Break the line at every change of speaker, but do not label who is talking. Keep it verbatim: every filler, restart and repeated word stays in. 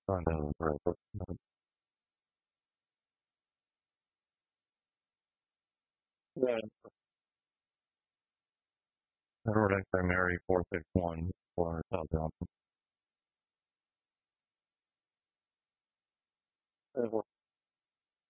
Trying to break it. Yeah, everyone I marry four six one for South Johnson.